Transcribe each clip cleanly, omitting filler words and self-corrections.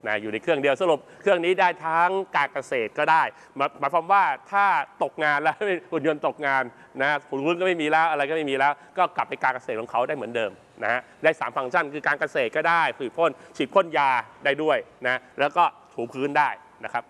นะอยู่ในเครื่องเดียวสรุปเครื่องนี้ได้ทั้งการเกษตรก็ได้หมายความว่าถ้าตกงานแล้วหุ่นยนต์ตกงานนะหุ่นยนต์ก็ไม่มีแล้วอะไรก็ไม่มีแล้วก็กลับไปการเกษตรของเขาได้เหมือนเดิมนะได้3ฟังก์ชันคือการเกษตรก็ได้ฉีดพ่นยาได้ด้วยนะแล้วก็ถูพื้นได้นะครับ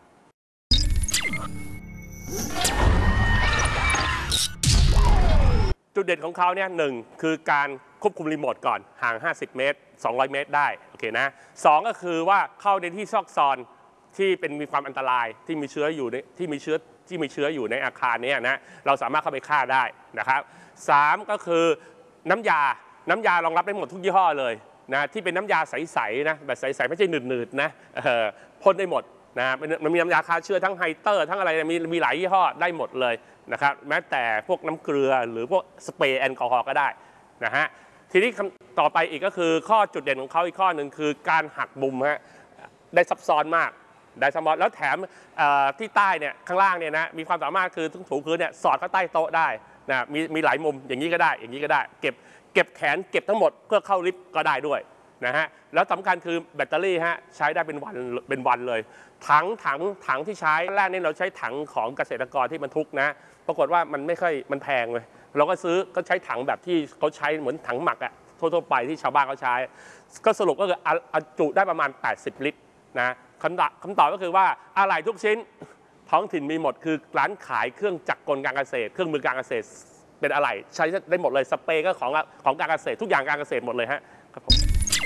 จุดเด่นของเขาเนี่ย1คือการควบคุมรีโมทก่อนห่าง50 เมตร 200 เมตรได้โอเคนะ2ก็คือว่าเข้าในที่ซอกซอนที่มีความอันตรายที่มีเชื้ออยู่ในอาคารนี้นะเราสามารถเข้าไปฆ่าได้นะครับ3ก็คือน้ำยารองรับได้หมดทุกยี่ห้อเลยนะที่เป็นน้ำยาใสๆนะแบบใสๆไม่ใช่หนืดๆนะพ่นได้หมดนะมันมีน้ำยาฆ่าเชื้อทั้งไฮเตอร์ทั้งอะไรมีหลายยี่ห้อได้หมดเลยนะครับแม้แต่พวกน้ำเกลือหรือพวกสเปรย์แอลกอฮอล์ก็ได้นะฮะทีนี้ต่อไปอีกก็คือข้อจุดเด่นของเขาอีกข้อหนึ่งคือการหักมุมฮะได้ซับซ้อนมากได้ซับซ้อนแล้วแถมที่ใต้เนี่ยข้างล่างเนี่ยนะมีความสามารถคือถูพื้นเนี่ยสอดเข้าใต้โต๊ะได้นะมีหลายมุมอย่างนี้ก็ได้อย่างนี้ก็ได้เก็บแขนเก็บทั้งหมดเพื่อเข้าลิฟต์ก็ได้ด้วยนะฮะแล้วสำคัญคือแบตเตอรี่ฮะใช้ได้เป็นวันเลยถังที่ใช้แรกนี่เราใช้ถังของเกษตรกรที่บรรทุกนะปรากฏว่ามันแพงเลยเราก็ใช้ถังแบบที่เขาใช้เหมือนถังหมักอะทั่วไปที่ชาวบ้านเขาใช้ก็สรุปก็คือจุได้ประมาณ80 ลิตรนะคำตอบก็คือว่าอะไหล่ทุกชิ้นท้องถิ่นมีหมดคือร้านขายเครื่องจักรกลการเกษตรเครื่องมือการเกษตรเป็นอะไหล่ใช้ได้หมดเลยสเปรย์ก็ของการเกษตรทุกอย่างการเกษตรหมดเลยฮะครับผม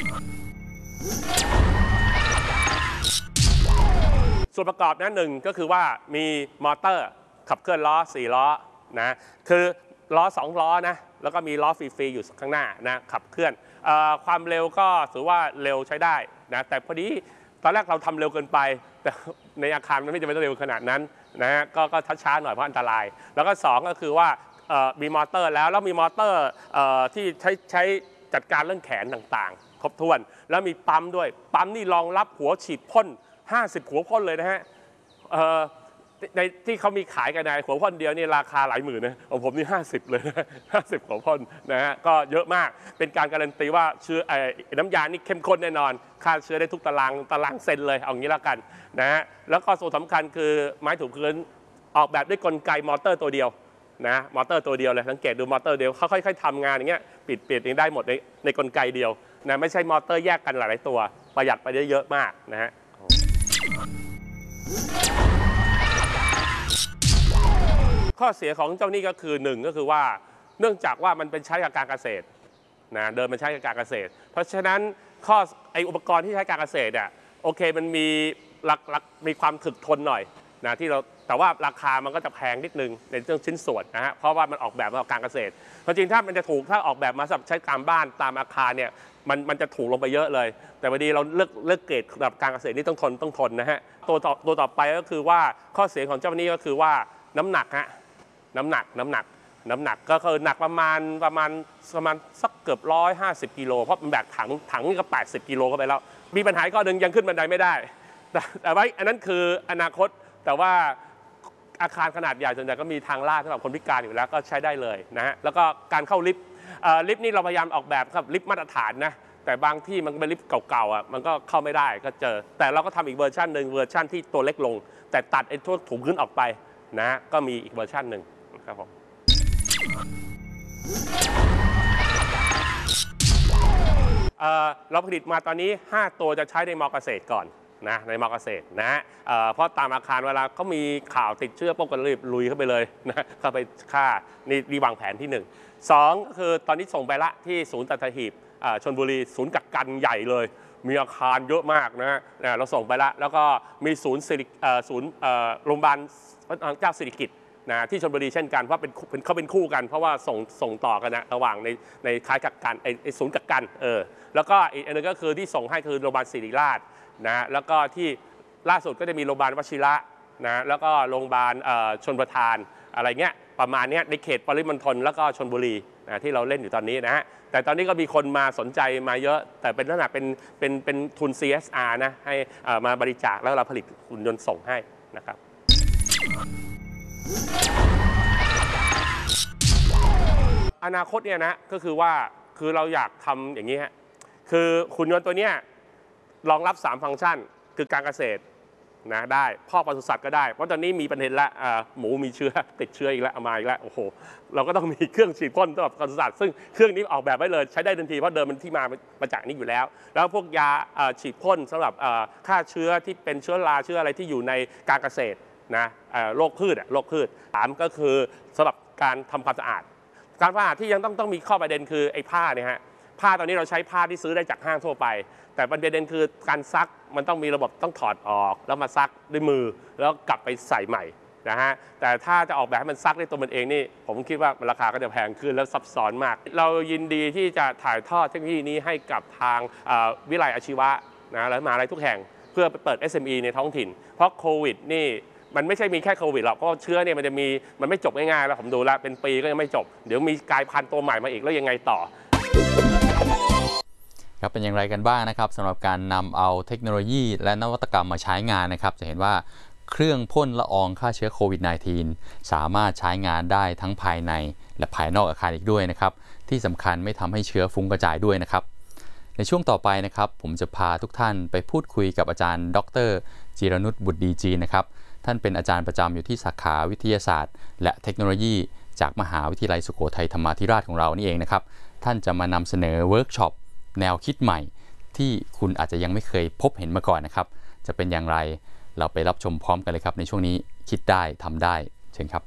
ส่วนประกอบนะ1ก็คือว่ามีมอเตอร์ขับเคลื่อนล้อ4 ล้อนะคือล้อ2 ล้อนะแล้วก็มีล้อฟรีๆอยู่ข้างหน้านะขับเคลื่อนความเร็วก็ถือว่าเร็วใช้ได้นะแต่พอดีตอนแรกเราทำเร็วเกินไปแต่ในอาคารมันไม่จำเป็นต้องเร็วขนาดนั้นนะฮะก็ช้าๆหน่อยเพราะอันตรายแล้วก็2ก็คือว่ามีมอเตอร์แล้วมีมอเตอร์ที่ใช้จัดการเรื่องแขนต่างๆครบถ้วนแล้วมีปั๊มด้วยปั๊มนี่รองรับหัวฉีดพ่น50 หัวพ่นเลยนะฮะในที่เขามีขายกันในหัวพ่นเดียวนี่ราคาหลายหมื่นนะของผมนี่50เลยนะ50 หัวพ่นนะฮะก็เยอะมากเป็นการการันตีว่าเชื้อน้ำยานี่เข้มข้นแน่นอนฆ่าเชื้อได้ทุกตารางเซนเลยเอางี้แล้วกันนะฮะแล้วก็ส่วนสำคัญคือไม้ถูพื้นออกแบบด้วยกลไกมอเตอร์ตัวเดียวนะมอเตอร์ตัวเดียวเลยสังเกตดูมอเตอร์เดียวเขาค่อยๆทำงานอย่างเงี้ยปิดได้หมดในกลไกเดียวนะไม่ใช่มอเตอร์แยกกันหลายตัวประหยัดไปได้เยอะมากนะฮะข้อเสียของเจ้านี่ก็คือ1ก็คือว่าเนื่องจากว่ามันเป็นใช้กับการเกษตรนะเดิมมันใช้กับการเกษตรเพราะฉะนั้นอุปกรณ์ที่ใช้การเกษตรเนี่ยโอเคมันมีความถึกทนหน่อยนะแต่ว่าราคามันก็จะแพงนิดนึงในเรื่องชิ้นส่วนนะฮะเพราะว่ามันออกแบบมากับการเกษตรจริงๆถ้ามันจะถูกถ้าออกแบบมาสำหรับใช้ตามบ้านตามอาคารเนี่ยมันจะถูกลงไปเยอะเลยแต่พอดีเราเลือกเกรดแบบการเกษตรนี่ต้องทนนะฮะตัวต่อไปก็คือว่าข้อเสียของเจ้านี่ก็คือว่าน้ำหนักฮะน้ำหนักก็คือหนักประมาณสักเกือบ150 กิโลเพราะมันแบกถังนี่ก็80 กิโลเข้าไปแล้วมีปัญหาข้อหนึ่งยังขึ้นบันไดไม่ได้แต่ว่าอันนั้นคืออนาคตแต่ว่าอาคารขนาดใหญ่ส่วนใหญ่ก็มีทางลาดสำหรับคนพิการอยู่แล้วก็ใช้ได้เลยนะฮะแล้วก็การเข้าลิฟต์นี่เราพยายามออกแบบครับลิฟต์มาตรฐานนะแต่บางที่มันเป็นลิฟต์เก่าๆอ่ะมันก็เข้าไม่ได้ก็เจอแต่เราก็ทำอีกเวอร์ชันหนึ่งเวอร์ชันที่ตัวเล็กลงแต่ตัดไอ้ทั่วถุงพื้นออกไปนะก็มีอีกเวอร์ชันหนึ่งครับผมเราผลิตมาตอนนี้5 ตัวจะใช้ในมอเกษตรก่อนนะในมอเกษตรนะเพราะตามอาคารเวลาเขามีข่าวติดเชื้อพวกกันรีบลุยเข้าไปเลยนะเข้าไปฆ่านี่วางแผนที่1 2ก็คือตอนนี้ส่งไปละที่ศูนย์สัตหีบชลบุรีศูนย์กักกันใหญ่เลยมีอาคารเยอะมากนะเราส่งไปละแล้วก็มีศูนย์โรงพยาบาลเจ้าสิริกิติ์นะที่ชลบุรีเช่นกันเพราะเขาเป็นคู่กันเพราะว่าส่งต่อกันนะระหว่างในค่ายกักกันไอศูนย์กักกันแล้วก็อีกอันนึงก็คือที่ส่งให้คือโรงพยาบาลศิริราชนะแล้วก็ที่ล่าสุดก็จะมีโรงพยาบาลวชิระนะแล้วก็โรงพยาบาลชลประทานอะไรเงี้ยประมาณนี้ในเขตปริมณฑลแล้วก็ชลบุรีนะที่เราเล่นอยู่ตอนนี้นะฮะแต่ตอนนี้ก็มีคนมาสนใจมาเยอะแต่เป็นลักษณะเป็นทุน CSR นะให้มาบริจาคแล้วเราผลิตหุ่นยนต์ส่งให้นะครับอนาคตเนี่ยนะก็คือว่าคือเราอยากทำอย่างนี้ฮะคือหุ่นยนต์ตัวเนี้ยรองรับ3 ฟังก์ชันคือการเกษตรนะได้พ่อปศุสัตว์ก็ได้เพราะตอนนี้มีประเด็นละหมูมีเชื้อติดเชื้ออีกแล้วเอามาอีกแล้วโอ้โหเราก็ต้องมีเครื่องฉีดพ่นสำหรับปศุสัตว์ซึ่งเครื่องนี้ออกแบบไว้เลยใช้ได้ทันทีเพราะเดิมมันที่มาจากนี้อยู่แล้วแล้วพวกยาฉีดพ่นสำหรับฆ่าเชื้อที่เป็นเชื้อราเชื้ออะไรที่อยู่ในการเกษตรนะโรคพืช3ก็คือสำหรับการทำความสะอาดการสะอาดที่ยังต้องมีข้อประเด็นคือไอ้ผ้าเนี่ยฮะผ้าตอนนี้เราใช้ผ้าที่ซื้อได้จากห้างทั่วไปแต่ประเด็นคือการซักมันต้องมีระบบต้องถอดออกแล้วมาซักด้วยมือแล้วกลับไปใส่ใหม่นะฮะแต่ถ้าจะออกแบบให้มันซักด้วยตัวมันเองนี่ผมคิดว่าราคาก็จะแพงขึ้นแล้วซับซ้อนมากเรายินดีที่จะถ่ายทอดเทคโนโลยีนี้ให้กับทางวิทยาลัยอาชีวะนะและมหาวิทยาลัยทุกแห่งเพื่อไปเปิด SME ในท้องถิ่นเพราะโควิดนี่มันไม่ใช่มีแค่โควิดหรอกเพราะเชื้อเนี่ยมันไม่จบง่ายๆแล้วผมดูแล้วเป็นปีก็ยังไม่จบเดี๋ยวมีกลายพันธุ์ตัวใหม่มาอีกแล้วยังไงต่อครับเป็นอย่างไรกันบ้างนะครับสำหรับการนำเอาเทคโนโลยีและนวัตกรรมมาใช้งานนะครับจะเห็นว่าเครื่องพ่นละอองฆ่าเชื้อโควิด -19 สามารถใช้งานได้ทั้งภายในและภายนอกอาคารอีกด้วยนะครับที่สำคัญไม่ทำให้เชื้อฟุ้งกระจายด้วยนะครับในช่วงต่อไปนะครับผมจะพาทุกท่านไปพูดคุยกับอาจารย์ดร.จิรนุชบุตรดีจีนะครับท่านเป็นอาจารย์ประจำอยู่ที่สาขาวิทยาศาสตร์และเทคโนโลยีจากมหาวิทยาลัยสุโขทัยธรรมาธิราชของเรานี่เองนะครับท่านจะมานำเสนอเวิร์กช็อปแนวคิดใหม่ที่คุณอาจจะยังไม่เคยพบเห็นมาก่อนนะครับจะเป็นอย่างไรเราไปรับชมพร้อมกันเลยครับในช่วงนี้คิดได้ทำได้เชิญครับ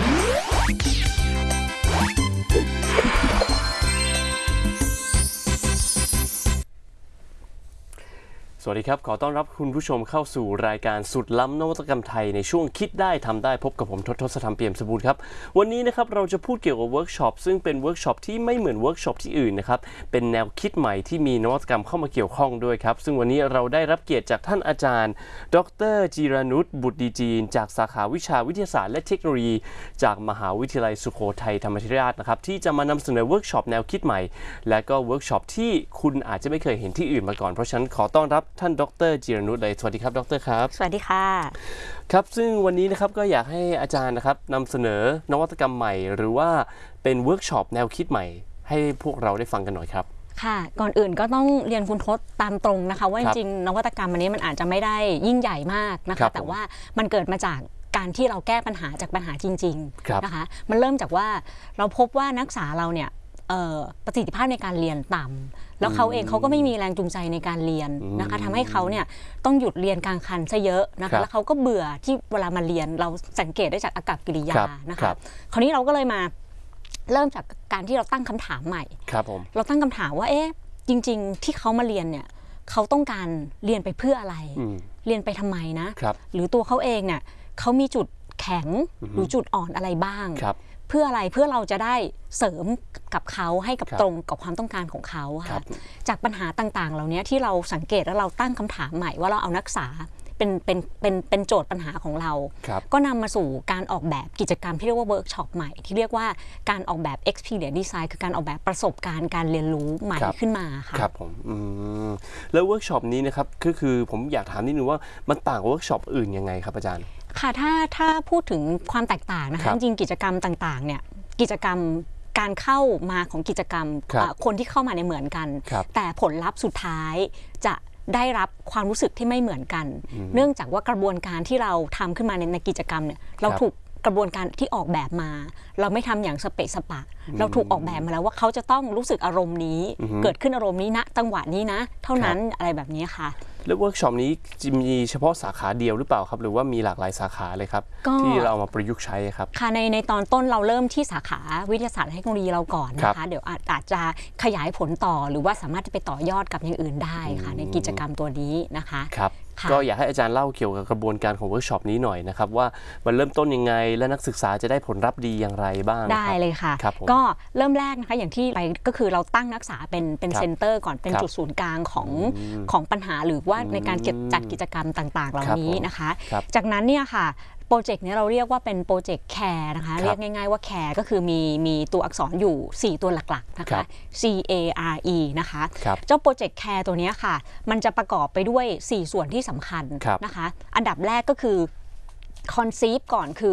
สวัสดีครับขอต้อนรับคุณผู้ชมเข้าสู่รายการสุดล้ำนวัตกรรมไทยในช่วงคิดได้ทำได้พบกับผมทศธรรมเปี่ยมสมบูรณ์ครับวันนี้นะครับเราจะพูดเกี่ยวกับเวิร์กช็อปซึ่งเป็นเวิร์กช็อปที่ไม่เหมือนเวิร์กช็อปที่อื่นนะครับเป็นแนวคิดใหม่ที่มีนวัตกรรมเข้ามาเกี่ยวข้องด้วยครับซึ่งวันนี้เราได้รับเกียรติจากท่านอาจารย์ดร.จิรนุชบุตรดีจีนจากสาขาวิชาวิทยาศาสตร์และเทคโนโลยีจากมหาวิทยาลัยสุโขทัยธรรมาธิราชนะครับที่จะมานำเสนอเวิร์กช็อปแนวคิดใหม่และก็เวิร์กช็อปที่คุณอาจจะไม่เคยเห็นที่อื่นมาก่อนเพราะฉะนั้นขอต้อนรับท่านดร.จิรนุชเลยสวัสดีครับดร.ครับสวัสดีค่ะครับซึ่งวันนี้นะครับก็อยากให้อาจารย์นะครับนำเสนอนวัตกรรมใหม่หรือว่าเป็นเวิร์กช็อปแนวคิดใหม่ให้พวกเราได้ฟังกันหน่อยครับค่ะก่อนอื่นก็ต้องเรียนคุณทศตามตรงนะคะว่าจริงๆนวัตกรรมอันนี้มันอาจจะไม่ได้ยิ่งใหญ่มากนะคะแต่ว่ามันเกิดมาจากการที่เราแก้ปัญหาจากปัญหาจริงๆนะคะมันเริ่มจากว่าเราพบว่านักศึกษาเราเนี่ยประสิทธิภาพในการเรียนต่ำแล้วเขาเองเขาก็ไม่มีแรงจูงใจในการเรียนนะคะทำให้เขาเนี่ยต้องหยุดเรียนกลางคันซะเยอะนะคะแล้วเขาก็เบื่อที่เวลามาเรียนเราสังเกตได้จากอากัปกิริยานะคะคราวนี้เราก็เลยมาเริ่มจากการที่เราตั้งคำถามใหม่เราตั้งคำถามว่าเอ๊ะจริงๆที่เขามาเรียนเนี่ยเขาต้องการเรียนไปเพื่ออะไรเรียนไปทำไมนะหรือตัวเขาเองเนี่ยเขามีจุดแข็งหรือจุดอ่อนอะไรบ้างเพื่ออะไรเพื่อเราจะได้เสริมกับเขาให้กับตรงกับความต้องการของเขาค่ะจากปัญหาต่างๆเหล่านี้ที่เราสังเกตแล้วเราตั้งคำถามใหม่ว่าเราเอานักศึกษาเป็นโจทย์ปัญหาของเราก็นำมาสู่การออกแบบกิจกรรมที่เรียกว่าเวิร์กช็อปใหม่ที่เรียกว่าการออกแบบ experience design คือการออกแบบประสบการณ์การเรียนรู้ใหม่ขึ้นมาค่ะครับผมแล้วเวิร์กช็อปนี้นะครับก็คือผมอยากถามนิดนึงว่ามันต่างกับเวิร์กช็อปอื่นยังไงครับอาจารย์ค่ะถ้าพูดถึงความแตกต่างนะคะจริงกิจกรรมต่างๆเนี่ยกิจกรรมการเข้ามาของกิจกรรมคนที่เข้ามาในเหมือนกันแต่ผลลัพธ์สุดท้ายจะได้รับความรู้สึกที่ไม่เหมือนกันเนื่องจากว่ากระบวนการที่เราทำขึ้นมาในกิจกรรมเนี่ยเราถูกกระบวนการที่ออกแบบมาเราไม่ทำอย่างสเปะสปะเราถูกออกแบบมาแล้วว่าเขาจะต้องรู้สึกอารมณ์นี้เกิดขึ้นอารมณ์นี้นะจังหวะนี้นะเท่านั้นอะไรแบบนี้ค่ะแล้วเวิร์กช็อปนี้จะมีเฉพาะสาขาเดียวหรือเปล่าครับหรือว่ามีหลากหลายสาขาเลยครับที่เราเอามาประยุกต์ใช้ครับค่ะในตอนต้นเราเริ่มที่สาขาวิทยาศาสตร์และเทคโนโลยีเราก่อนนะคะเดี๋ยวอาจจะขยายผลต่อหรือว่าสามารถจะไปต่อยอดกับอย่างอื่นได้ค่ะในกิจกรรมตัวนี้นะคะครับก็อยากให้อาจารย์เล่าเกี่ยวกับกระบวนการของเวิร์กช็อปนี้หน่อยนะครับว่ามันเริ่มต้นยังไงและนักศึกษาจะได้ผลลัพธ์ดีอย่างไรบ้างได้เลยค่ะก็เริ่มแรกนะคะอย่างที่ไปก็คือเราตั้งนักศึกษาเป็นเซ็นเตอร์ก่อนเป็นจุดศูนย์กลางของปัญหาหรือว่าในการจัดกิจกรรมต่างๆเหล่านี้นะคะจากนั้นเนี่ยค่ะโปรเจกต์นี้เราเรียกว่าเป็นโปรเจกต์แคร์นะคะเรียกง่ายๆว่าแคร์ก็คือมีตัวอักษรอยู่4ตัวหลักๆนะคะ CARE นะคะเจ้าโปรเจกต์แคร์ตัวนี้ค่ะมันจะประกอบไปด้วย4ส่วนที่สำคัญนะคะอันดับแรกก็คือคอนซีฟก่อนคือ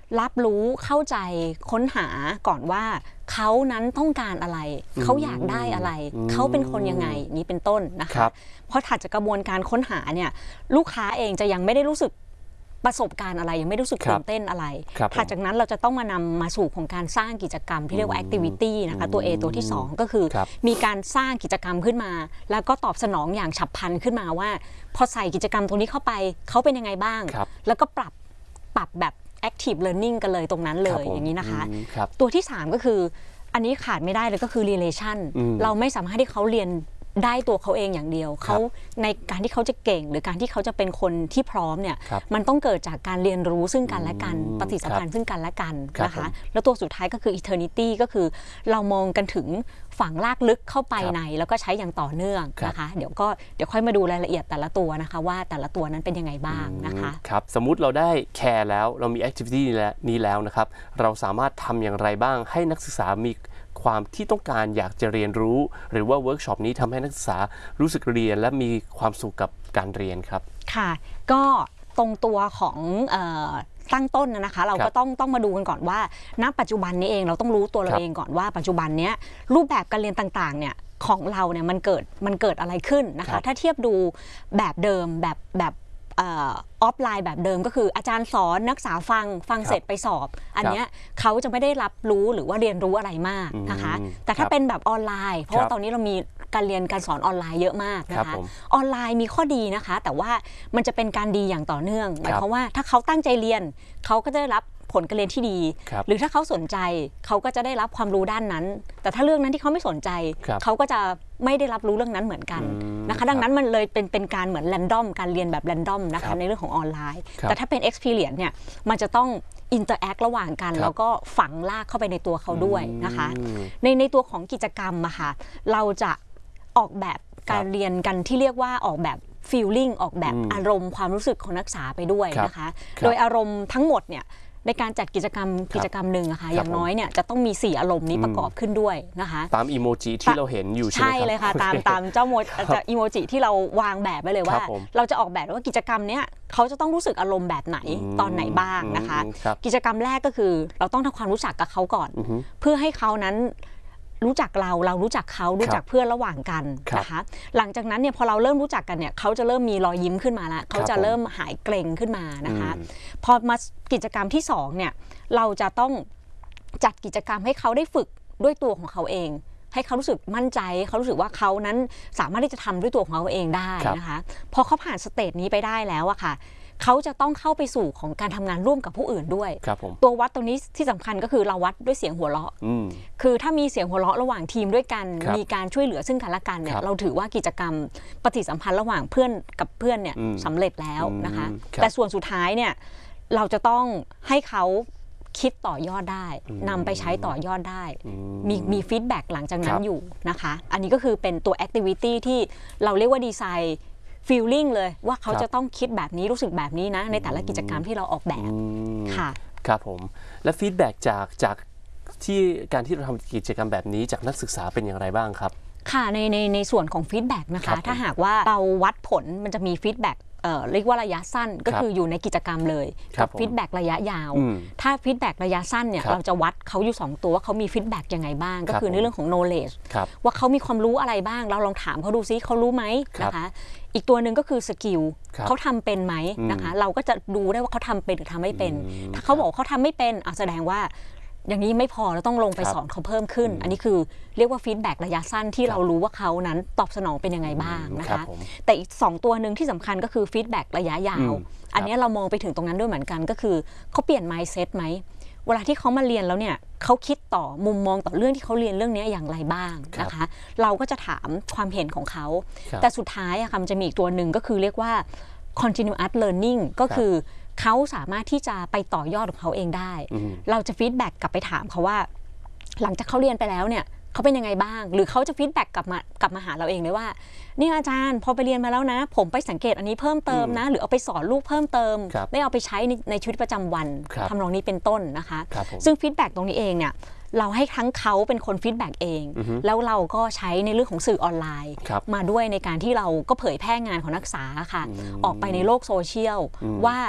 รับรู้เข้าใจค้นหาก่อนว่าเขานั้นต้องการอะไรเขาอยากได้อะไรเขาเป็นคนยังไงนี้เป็นต้นนะคะพอถัดจากกระบวนการค้นหาเนี่ยลูกค้าเองจะยังไม่ได้รู้สึกประสบการณ์อะไรยังไม่รู้สึกตื่นเต้นอะไรถัดจากนั้นเราจะต้องมานำมาสู่ของการสร้างกิจกรรมที่เรียกว่า activity นะคะตัว A ตัวที่2ก็คือมีการสร้างกิจกรรมขึ้นมาแล้วก็ตอบสนองอย่างฉับพลันขึ้นมาว่าพอใส่กิจกรรมตรงนี้เข้าไปเขาเป็นยังไงบ้างแล้วก็ปรับแบบ active learning กันเลยตรงนั้นเลยอย่างนี้นะคะตัวที่3ก็คืออันนี้ขาดไม่ได้เลยก็คือ relation เราไม่สามารถที่เขาเรียนได้ตัวเขาเองอย่างเดียวเขาในการที่เขาจะเก่งหรือการที่เขาจะเป็นคนที่พร้อมเนี่ยมันต้องเกิดจากการเรียนรู้ซึ่งกันและกันปฏิสัมพันธ์ซึ่งกันและกันนะคะแล้วตัวสุดท้ายก็คือ eternity ก็คือเรามองกันถึงฝังลากลึกเข้าไปในแล้วก็ใช้อย่างต่อเนื่องนะคะเดี๋ยวค่อยมาดูรายละเอียดแต่ละตัวนะคะว่าแต่ละตัวนั้นเป็นยังไงบ้างนะคะครับสมมุติเราได้แคร์แล้วเรามี activity นี้แล้วนะครับเราสามารถทำอย่างไรบ้างให้นักศึกษามีความที่ต้องการอยากจะเรียนรู้หรือว่าเวิร์กช็อปนี้ทำให้นักศึกษารู้สึกเรียนและมีความสุขกับการเรียนครับค่ะก็ตรงตัวของตั้งต้นนะคะเราก็ต้องมาดูกันก่อนว่าณปัจจุบันนี้เองเราต้องรู้ตัวเราเองก่อนว่าปัจจุบันนี้รูปแบบการเรียนต่างๆเนี่ยของเราเนี่ยมันเกิดอะไรขึ้นนะคะถ้าเทียบดูแบบเดิมแบบออฟไลน์แบบเดิมก็คืออาจารย์สอนนักศึกษาฟังเสร็จไปสอบอันนี้เขาจะไม่ได้รับรู้หรือว่าเรียนรู้อะไรมากนะคะแต่ถ้าเป็นแบบออนไลน์เพราะว่าตอนนี้เรามีการเรียนการสอนออนไลน์เยอะมากนะคะออนไลน์มีข้อดีนะคะแต่ว่ามันจะเป็นการดีอย่างต่อเนื่องหมายความว่าถ้าเขาตั้งใจเรียนเขาก็จะได้รับผลการเรียนที่ดีหรือถ้าเขาสนใจเขาก็จะได้รับความรู้ด้านนั้นแต่ถ้าเรื่องนั้นที่เขาไม่สนใจเขาก็จะไม่ได้รับรู้เรื่องนั้นเหมือนกันนะคะดังนั้นมันเลยเป็นการเหมือนแรนดอมการเรียนแบบแรนดอมนะคะในเรื่องของออนไลน์แต่ถ้าเป็น experience เนี่ยมันจะต้องอินเตอร์แอคระหว่างกันแล้วก็ฝังลากเข้าไปในตัวเขาด้วยนะคะในตัวของกิจกรรมอะค่ะเราจะออกแบบการเรียนกันที่เรียกว่าออกแบบfeeling ออกแบบอารมณ์ความรู้สึกของนักศึกษาไปด้วยนะคะโดยอารมณ์ทั้งหมดเนี่ยในการจัดกิจกรรมหนึ่งอะค่ะอย่างน้อยเนี่ยจะต้องมี4อารมณ์นี้ประกอบขึ้นด้วยนะคะตามอีโมจิที่เราเห็นอยู่ใช่ไหมครับใช่เลยค่ะตามเจ้าอีโมจิที่เราวางแบบไว้เลยว่าเราจะออกแบบว่ากิจกรรมเนี้ยเขาจะต้องรู้สึกอารมณ์แบบไหนตอนไหนบ้างนะคะกิจกรรมแรกก็คือเราต้องทำความรู้จักกับเขาก่อนเพื่อให้เขานั้นรู้จักเรารู้จักเขารู้จักเพื่อนระหว่างกันนะคะหลังจากนั้นเนี่ยพอเราเริ่มรู้จักกันเนี่ยเขาจะเริ่มมีรอยยิ้มขึ้นมาแล้วเขาจะเริ่มหายเกร็งขึ้นมานะคะพอมากิจกรรมที่2เนี่ยเราจะต้องจัดกิจกรรมให้เขาได้ฝึกด้วยตัวของเขาเองให้เขารู้สึกมั่นใจเขารู้สึกว่าเขานั้นสามารถที่จะทำด้วยตัวของเขาเองได้นะคะพอเขาผ่านสเตจนี้ไปได้แล้วอะค่ะเขาจะต้องเข้าไปสู่ของการทำงานร่วมกับผู้อื่นด้วยตัววัดตรงนี้ที่สำคัญก็คือเราวัดด้วยเสียงหัวเราะคือถ้ามีเสียงหัวเราะระหว่างทีมด้วยกันมีการช่วยเหลือซึ่งกันและกันเนี่ยเราถือว่ากิจกรรมปฏิสัมพันธ์ระหว่างเพื่อนกับเพื่อนเนี่ยสำเร็จแล้วนะคะแต่ส่วนสุดท้ายเนี่ยเราจะต้องให้เขาคิดต่อยอดได้นำไปใช้ต่อยอดได้มีฟีดแบ็กหลังจากนั้นอยู่นะคะอันนี้ก็คือเป็นตัวแอคทิวิตี้ที่เราเรียกว่าดีไซน์feeling เลยว่าเขาจะต้องคิดแบบนี้รู้สึกแบบนี้นะในแต่ละกิจกรรมที่เราออกแบบค่ะครับผมและฟีดแบ็กจากที่การที่เราทำกิจกรรมแบบนี้จากนักศึกษาเป็นอย่างไรบ้างครับค่ะในส่วนของฟีดแบ็กนะคะถ้าหากว่าเราวัดผลมันจะมีฟีดแบ็กเรียกว่าระยะสั้นก็คืออยู่ในกิจกรรมเลยกับฟีดแบ็กระยะยาวถ้าฟีดแบ็กระยะสั้นเนี่ยเราจะวัดเขาอยู่2ตัวว่าเขามีฟีดแบ็กยังไงบ้างก็คือในเรื่องของ knowledge ว่าเขามีความรู้อะไรบ้างเราลองถามเขาดูซิเขารู้ไหมนะคะอีกตัวหนึ่งก็คือสกิลเขาทำเป็นไหมนะคะเราก็จะดูได้ว่าเขาทำเป็นหรือทำไม่เป็นถ้าเขาบอกเขาทำไม่เป็นแสดงว่าอย่างนี้ไม่พอเราต้องลงไปสอนเขาเพิ่มขึ้นอันนี้คือเรียกว่าฟีดแบ็กระยะสั้นที่เรารู้ว่าเขานั้นตอบสนองเป็นยังไงบ้างนะคะแต่อีก2ตัวหนึ่งที่สำคัญก็คือฟีดแบ็กระยะยาวอันนี้เรามองไปถึงตรงนั้นด้วยเหมือนกันก็คือเขาเปลี่ยน mindset ไหมเวลาที่เขามาเรียนแล้วเนี่ยเขาคิดต่อมุมมองต่อเรื่องที่เขาเรียนเรื่องนี้อย่างไรบ้างนะคะเราก็จะถามความเห็นของเขาแต่สุดท้ายอะค่ะมันจะมีอีกตัวหนึ่งก็คือเรียกว่า continuous learning ก็คือเขาสามารถที่จะไปต่อยอดของเขาเองได้เราจะฟีดแบ็กกลับไปถามเขาว่าหลังจากเขาเรียนไปแล้วเนี่ยเขาเป็นยังไงบ้างหรือเขาจะฟีดแบ็กกลับมาหาเราเองเลยว่านี่อาจารย์พอไปเรียนมาแล้วนะผมไปสังเกตอันนี้เพิ่มเติมนะหรือเอาไปสอนลูกเพิ่มเติมได้เอาไปใช้ในชีวิตประจำวันทำนองนี้เป็นต้นนะคะซึ่งฟีดแบ็กตรงนี้เองเนี่ยเราให้ทั้งเขาเป็นคนฟีดแบ็กเองแล้วเราก็ใช้ในเรื่องของสื่อออนไลน์มาด้วยในการที่เราก็เผยแพร่งานของนักศึกษาค่ะออกไปในโลกโซเชียลว่า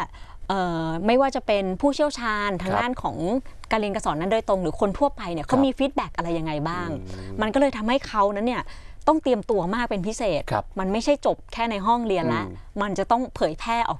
ไม่ว่าจะเป็นผู้เชี่ยวชาญทางด้านของการเรียนการสอนนั้นโดยตรงหรือคนทั่วไปเนี่ยเขามีฟีดแบ็กอะไรยังไงบ้างมันก็เลยทำให้เขานั้นเนี่ยต้องเตรียมตัวมากเป็นพิเศษมันไม่ใช่จบแค่ในห้องเรียนแล้วมันจะต้องเผยแพร่ออก